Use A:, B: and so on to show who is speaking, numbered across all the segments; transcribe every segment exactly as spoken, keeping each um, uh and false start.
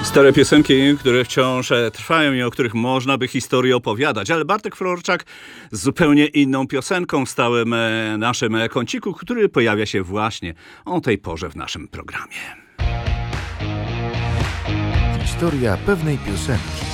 A: Stare piosenki, które wciąż trwają i o których można by historię opowiadać. Ale Bartek Florczak z zupełnie inną piosenką w stałym naszym kąciku, który pojawia się właśnie o tej porze w naszym programie.
B: Historia pewnej piosenki.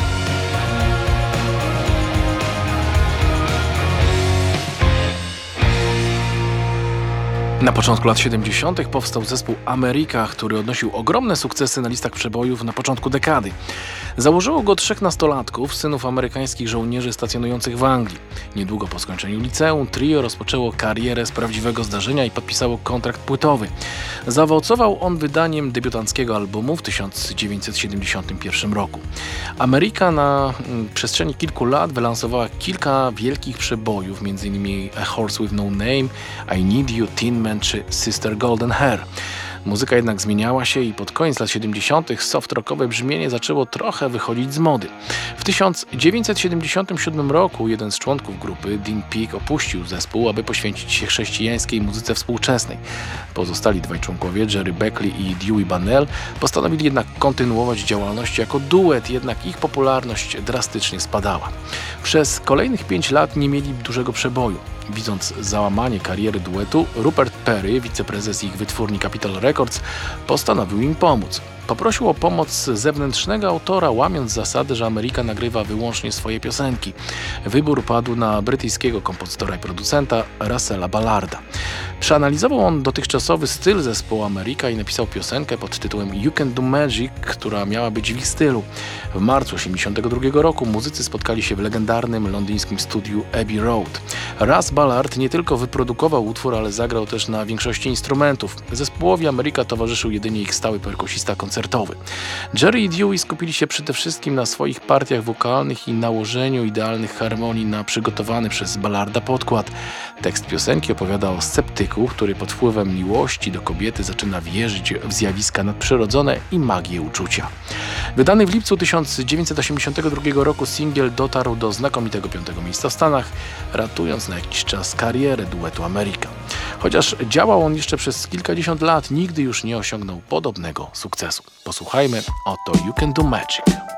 C: Na początku lat siedemdziesiątych powstał zespół America, który odnosił ogromne sukcesy na listach przebojów na początku dekady. Założyło go trzech nastolatków, synów amerykańskich żołnierzy stacjonujących w Anglii. Niedługo po skończeniu liceum trio rozpoczęło karierę z prawdziwego zdarzenia i podpisało kontrakt płytowy. Zaowocował on wydaniem debiutanckiego albumu w tysiąc dziewięćset siedemdziesiątym pierwszym roku. America na mm, przestrzeni kilku lat wylansowała kilka wielkich przebojów, m.in. A Horse With No Name, I Need You, Tin Man czy Sister Golden Hair. Muzyka jednak zmieniała się i pod koniec lat siedemdziesiątych soft-rockowe brzmienie zaczęło trochę wychodzić z mody. W tysiąc dziewięćset siedemdziesiątym siódmym roku jeden z członków grupy, Dean Peake, opuścił zespół, aby poświęcić się chrześcijańskiej muzyce współczesnej. Pozostali dwaj członkowie, Jerry Beckley i Dewey Bunnell, postanowili jednak kontynuować działalność jako duet, jednak ich popularność drastycznie spadała. Przez kolejnych pięć lat nie mieli dużego przeboju. Widząc załamanie kariery duetu, Rupert Perry, wiceprezes ich wytwórni Capitol Records, postanowił im pomóc. Poprosił o pomoc zewnętrznego autora, łamiąc zasadę, że America nagrywa wyłącznie swoje piosenki. Wybór padł na brytyjskiego kompozytora i producenta Russella Ballarda. Przeanalizował on dotychczasowy styl zespołu America i napisał piosenkę pod tytułem You Can Do Magic, która miała być w ich stylu. W marcu osiemdziesiątego drugiego roku muzycy spotkali się w legendarnym londyńskim studiu Abbey Road. Russ Ballard nie tylko wyprodukował utwór, ale zagrał też na większości instrumentów. Zespołowi America towarzyszył jedynie ich stały perkusista koncertowy. Jerry i Dewey skupili się przede wszystkim na swoich partiach wokalnych i nałożeniu idealnych harmonii na przygotowany przez Ballarda podkład. Tekst piosenki opowiada o sceptyku, który pod wpływem miłości do kobiety zaczyna wierzyć w zjawiska nadprzyrodzone i magię uczucia. Wydany w lipcu tysiąc dziewięćset osiemdziesiątego drugiego roku singiel dotarł do znakomitego piątego miejsca w Stanach, ratując na jakiś czas karierę duetu America. Chociaż działał on jeszcze przez kilkadziesiąt lat, nigdy już nie osiągnął podobnego sukcesu. Posłuchajmy oto You Can Do Magic.